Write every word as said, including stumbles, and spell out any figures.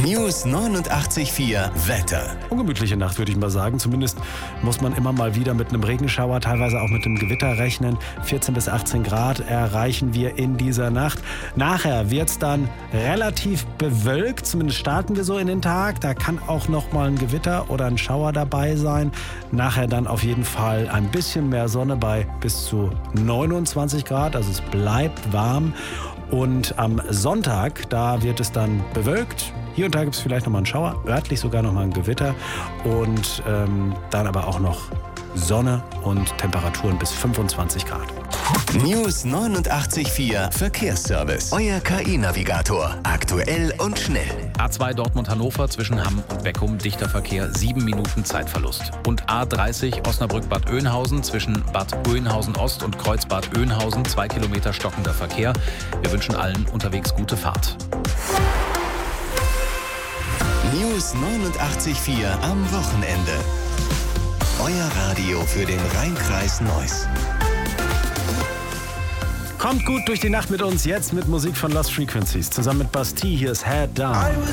News neunundachtzig Komma vier Wetter. Ungemütliche Nacht, würde ich mal sagen. Zumindest muss man immer mal wieder mit einem Regenschauer, teilweise auch mit einem Gewitter rechnen. vierzehn bis achtzehn Grad erreichen wir in dieser Nacht. Nachher wird es dann relativ bewölkt. Zumindest starten wir so in den Tag. Da kann auch noch mal ein Gewitter oder ein Schauer dabei sein. Nachher dann auf jeden Fall ein bisschen mehr Sonne bei bis zu neunundzwanzig Grad. Also es bleibt warm. Und am Sonntag, da wird es dann bewölkt. Hier und da gibt es vielleicht nochmal einen Schauer, örtlich sogar nochmal ein Gewitter. Und ähm, dann aber auch noch Sonne und Temperaturen bis fünfundzwanzig Grad. News neunundachtzig Komma vier Verkehrsservice. Euer K I-Navigator. Aktuell und schnell. A zwei Dortmund-Hannover zwischen Hamm und Beckum, dichter Verkehr, sieben Minuten Zeitverlust. Und A dreißig Osnabrück-Bad Oeynhausen zwischen Bad Oeynhausen-Ost und Kreuzbad Oeynhausen, zwei Kilometer stockender Verkehr. Wir wünschen allen unterwegs gute Fahrt. News neunundachtzig Komma vier am Wochenende. Euer Radio für den Rhein-Kreis Neuss. Kommt gut durch die Nacht mit uns, jetzt mit Musik von Lost Frequencies. Zusammen mit Bastille, hier ist Head Down.